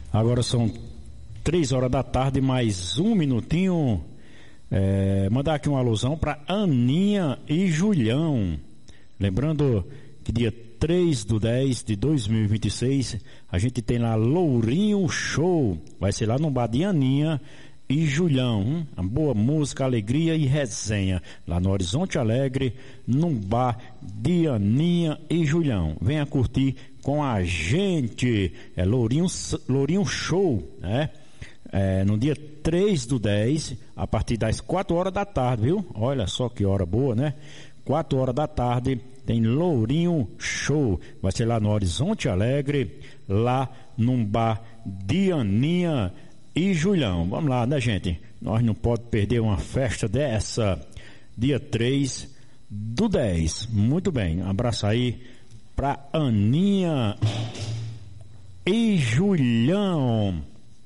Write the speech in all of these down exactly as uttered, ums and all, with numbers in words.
Agora são três horas da tarde, mais um minutinho. É, mandar aqui uma alusão para Aninha e Julião. Lembrando que dia três do dez de dois mil e vinte e seis a gente tem lá Lourinho Show. Vai ser lá no bar de Aninha e Julião. Hum? Uma boa música, alegria e resenha. Lá no Horizonte Alegre, num bar de Aninha e Julião. Venha curtir com a gente. É Lourinho, Lourinho Show, né? É, no dia três do dez, a partir das quatro horas da tarde, viu? Olha só que hora boa, né? quatro horas da tarde tem Lourinho Show. Vai ser lá no Horizonte Alegre, lá num bar de Aninha e Julião. Vamos lá, né, gente? Nós não podemos perder uma festa dessa. Dia três do dez. Muito bem. Um abraço aí pra Aninha e Julião.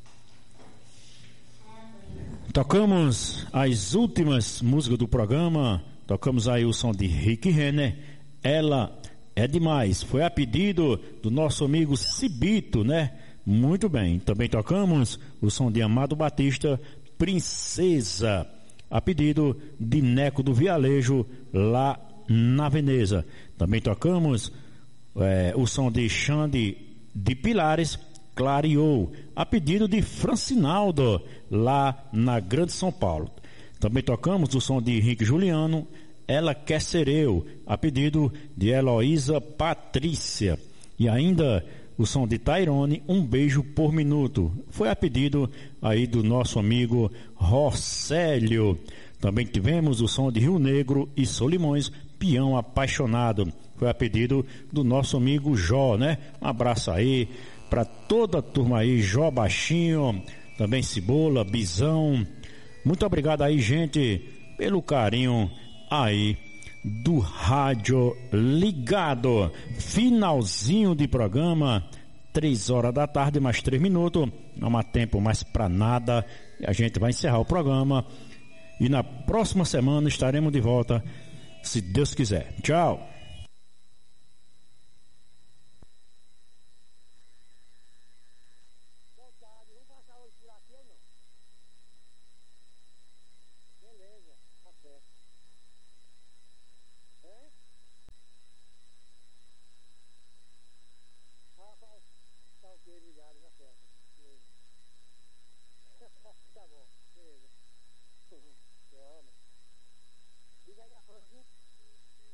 Tocamos as últimas músicas do programa. Tocamos aí o som de Rick Renner. Ela é demais. Foi a pedido do nosso amigo Cibito, né? Muito bem. Também tocamos o som de Amado Batista, Princesa. A pedido de Neco do Vialejo, lá na Veneza. Também tocamos é, o som de Xande de Pilares, Clareou, a pedido de Francinaldo, lá na Grande São Paulo. Também tocamos o som de Henrique Juliano, Ela Quer Ser Eu, a pedido de Heloísa Patrícia. E ainda o som de Tairone, Um Beijo por Minuto. Foi a pedido aí do nosso amigo Rocélio. Também tivemos o som de Rio Negro e Solimões, Peão Apaixonado. Foi a pedido do nosso amigo Jó, né? Um abraço aí para toda a turma aí, Jó Baixinho, também Cebola, Bisão. Muito obrigado aí, gente, pelo carinho aí do rádio ligado. Finalzinho de programa, três horas da tarde, mais três minutos. Não há tempo mais para nada. A gente vai encerrar o programa e na próxima semana estaremos de volta, se Deus quiser. Tchau.